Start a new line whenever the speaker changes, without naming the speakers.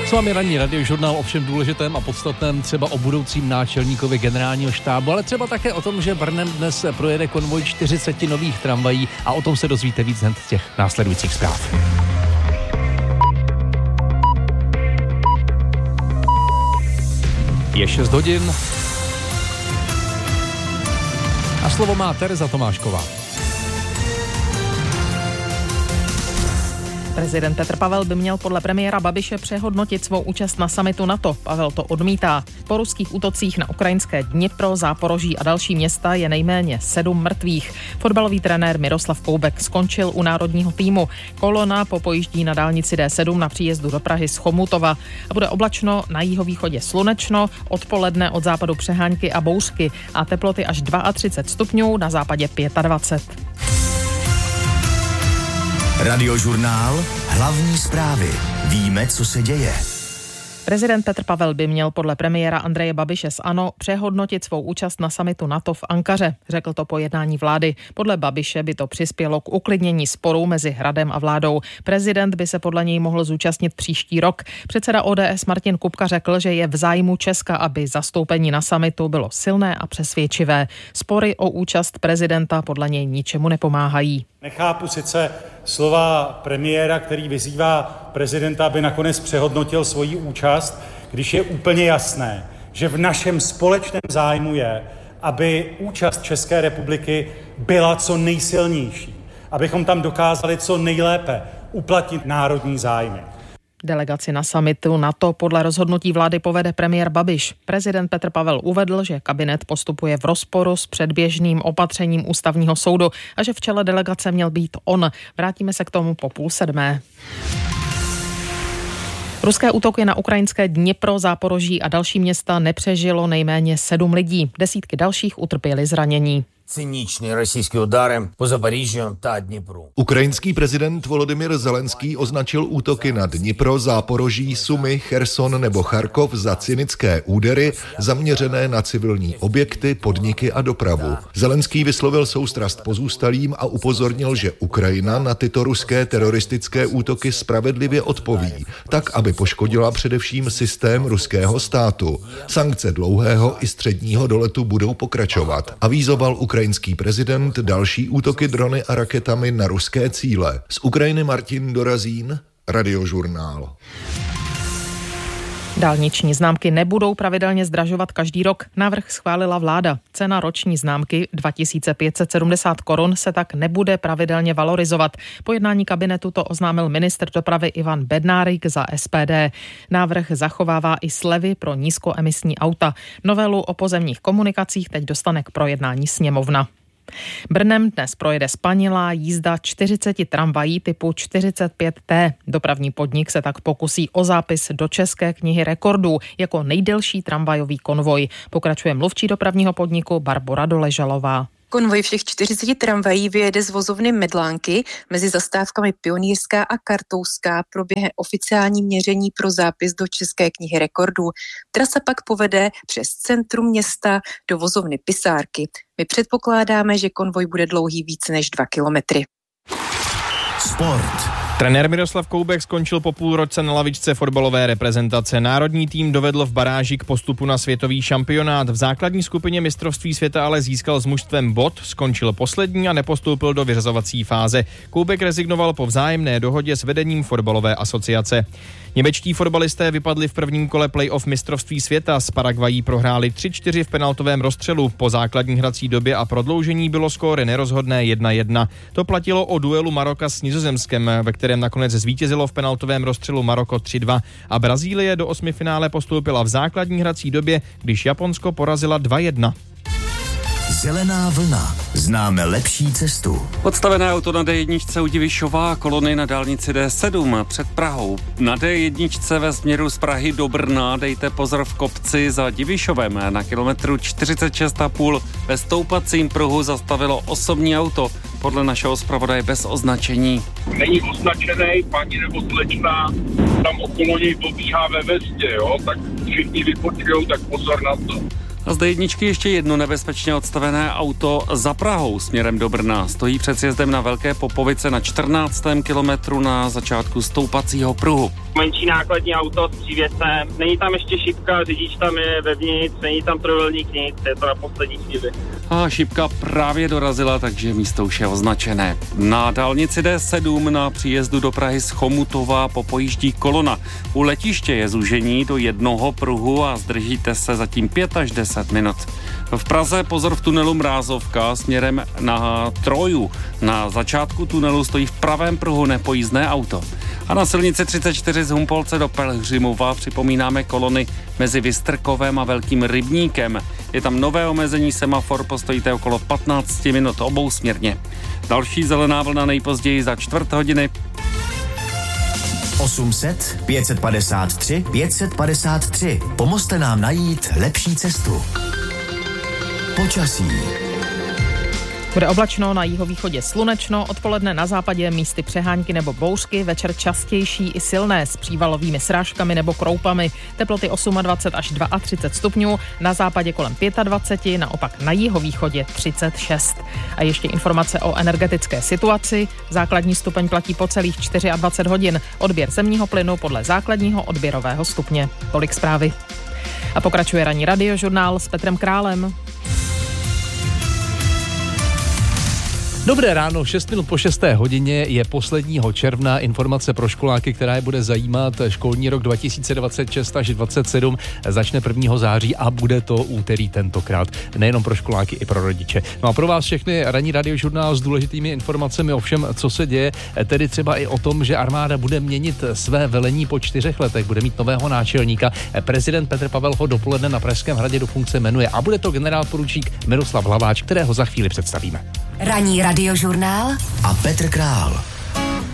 S vámi ranní radiožurnál o všem důležitém a podstatném, třeba o budoucím náčelníkovi generálního štábu, ale třeba také o tom, že Brnem dnes projede konvoj 40 nových tramvají a o tom se dozvíte víc hned z těch následujících zpráv. Je 6 hodin a slovo má Tereza Tomášková.
Prezident Petr Pavel by měl podle premiéra Babiše přehodnotit svou účast na summitu NATO. Pavel to odmítá. Po ruských útocích na ukrajinské Dnipro, Záporoží a další města je nejméně 7 mrtvých. Fotbalový trenér Miroslav Koubek skončil u národního týmu. Kolona popojíždí na dálnici D7 na příjezdu do Prahy z Chomutova. A bude oblačno, na jihovýchodě slunečno, odpoledne od západu přehánky a bouřky a teploty až 32 stupňů, na západě 25.
Radiožurnál, hlavní zprávy. Víme, co se děje.
Prezident Petr Pavel by měl podle premiéra Andreje Babiše z ANO přehodnotit svou účast na summitu NATO v Ankaře. Řekl to po jednání vlády. Podle Babiše by to přispělo k uklidnění sporů mezi Hradem a vládou. Prezident by se podle něj mohl zúčastnit příští rok. Předseda ODS Martin Kupka řekl, že je v zájmu Česka, aby zastoupení na summitu bylo silné a přesvědčivé. Spory o účast prezidenta podle něj ničemu nepomáhají.
Nechápu sice slova premiéra, který vyzývá prezidenta, aby nakonec přehodnotil svoji účast, když je úplně jasné, že v našem společném zájmu je, aby účast České republiky byla co nejsilnější, abychom tam dokázali co nejlépe uplatnit národní zájmy.
Delegaci na summitu NATO podle rozhodnutí vlády povede premiér Babiš. Prezident Petr Pavel uvedl, že kabinet postupuje v rozporu s předběžným opatřením ústavního soudu a že v čele delegace měl být on. Vrátíme se k tomu po 6:30. Ruské útoky na ukrajinské Dnipro, Záporoží a další města nepřežilo nejméně 7 lidí. Desítky dalších utrpěly zranění.
Cyniční rosійські удари по Запоріжжю та Дніпру.
Ukrajinský prezident Volodymyr Zelenský označil útoky na Dnipro, Záporoží, Sumy, Cherson nebo Charkov za cynické údery zaměřené na civilní objekty, podniky a dopravu. Zelenský vyslovil soustrast pozůstalým a upozornil, že Ukrajina na tyto ruské teroristické útoky spravedlivě odpoví, tak, aby poškodila především systém ruského státu. Sankce dlouhého i středního doletu budou pokračovat. Avízoval ukrajinský prezident další útoky drony a raketami na ruské cíle. Z Ukrajiny Martin Dorazín, Radiožurnál.
Dálniční známky nebudou pravidelně zdražovat každý rok. Návrh schválila vláda. Cena roční známky 2570 korun se tak nebude pravidelně valorizovat. Po jednání kabinetu to oznámil ministr dopravy Ivan Bednárik za SPD. Návrh zachovává i slevy pro nízkoemisní auta. Novelu o pozemních komunikacích teď dostane k projednání sněmovna. Brnem dnes projede spanilá jízda 40 tramvají typu 45T. Dopravní podnik se tak pokusí o zápis do České knihy rekordů jako nejdelší tramvajový konvoj. Pokračuje mluvčí dopravního podniku Barbora Doležalová.
Konvoj všech 40 tramvají vyjede z vozovny Medlánky. Mezi zastávkami Pionýrská a Kartouská proběhne oficiální měření pro zápis do České knihy rekordů. Trasa pak povede přes centrum města do vozovny Pisárky. My předpokládáme, že konvoj bude dlouhý více než 2 kilometry.
Sport.
Trenér Miroslav Koubek skončil po půl roce na lavičce fotbalové reprezentace. Národní tým dovedl v baráži k postupu na světový šampionát. V základní skupině mistrovství světa ale získal s mužstvem bod, skončil poslední a nepostoupil do vyřazovací fáze. Koubek rezignoval po vzájemné dohodě s vedením fotbalové asociace. Němečtí fotbalisté vypadli v prvním kole playoff mistrovství světa. S Paraguají prohráli 3-4 v penaltovém rozstřelu. Po základní hrací době a prodloužení bylo skóre nerozhodné 1-1. To platilo o duelu Maroka s Nizozemskem, ve kterém nakonec zvítězilo v penaltovém rozstřelu Maroko 3-2 a Brazílie do osmifinále postoupila v základní hrací době, když Japonsko porazila 2-1.
Zelená vlna. Známe lepší cestu.
Odstavené auto na D1 u Divišova, kolony na dálnici D7 před Prahou. Na D1 ve směru z Prahy do Brna dejte pozor v kopci za Divišovem. Na kilometru 46,5 ve stoupacím pruhu zastavilo osobní auto. Podle našeho zpravodaje bez označení.
Není označený, paní nebo slečna tam okolo něj pobíhá ve vestě, jo? Tak všichni vypočujou, tak pozor na to.
A z D1 ještě jedno nebezpečně odstavené auto za Prahou směrem do Brna. Stojí před sjezdem na Velké Popovice na 14. kilometru na začátku stoupacího pruhu.
Menší nákladní auto s přívěsem, není tam ještě šipka, řidič tam je vevnitř, není tam trojúhelník, nic, je to na poslední chvíli.
A šipka právě dorazila, takže místo už je označené. Na dálnici D7 na příjezdu do Prahy z Chomutova popojíždí kolona. U letiště je zúžení do jednoho pruhu a zdržíte se zatím 5 až 10 minut. V Praze pozor v tunelu Mrázovka směrem na Troju. Na začátku tunelu stojí v pravém pruhu nepojízdné auto. A na silnici 34 z Humpolce do Pelhřimova připomínáme kolony mezi Vystrkovem a Velkým Rybníkem. Je tam nové omezení semafor, postojíte okolo 15 minut obousměrně. Další zelená vlna nejpozději za 4 hodiny.
800 553 553. Pomozte nám najít lepší cestu. Počasí.
Bude oblačno, na jihovýchodě slunečno, odpoledne na západě místy přehánky nebo bouřky, večer častější i silné s přívalovými srážkami nebo kroupami. Teploty 28 až 32 stupňů, na západě kolem 25, naopak na jihovýchodě 36. A ještě informace o energetické situaci. Základní stupeň platí po celých 24 hodin. Odběr zemního plynu podle základního odběrového stupně. Tolik zprávy. A pokračuje ranní radiožurnál s Petrem Králem.
Dobré ráno, 6 minut po 6. hodině je posledního června. Informace pro školáky, která je bude zajímat. Školní rok 2026 až 27 začne 1. září a bude to úterý tentokrát. Nejenom pro školáky, i pro rodiče. No a pro vás všechny ranní radiožurnál s důležitými informacemi o všem, co se děje, tedy třeba i o tom, že armáda bude měnit své velení po 4 letech, bude mít nového náčelníka. Prezident Petr Pavel ho dopoledne na Pražském hradě do funkce jmenuje a bude to generálporučík Miroslav Hlaváč, kterého za chvíli představíme.
Ranní radiožurnál a Petr Král.